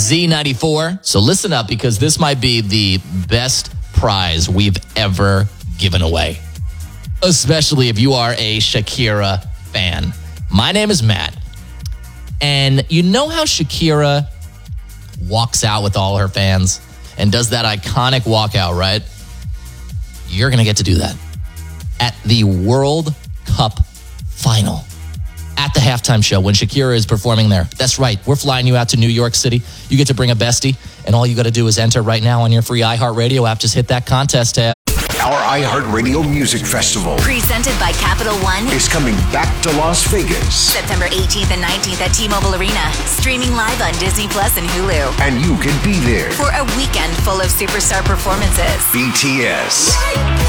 Z94. So listen up, because this might be the best prize we've ever given away, especially if you are a Shakira fan. My name is Matt, and you know how Shakira walks out with all her fans and does that iconic walkout, right? You're going to get to do that at the World Cup final, at the halftime show when Shakira is performing there. That's right. We're flying you out to New York City. You get to bring a bestie, and all you got to do is enter right now on your free iHeartRadio app. Just hit that contest tab. Our iHeartRadio Music Festival, presented by Capital One, is coming back to Las Vegas. September 18th and 19th at T-Mobile Arena. Streaming live on Disney Plus and Hulu. And you can be there For a weekend full of superstar performances. BTS.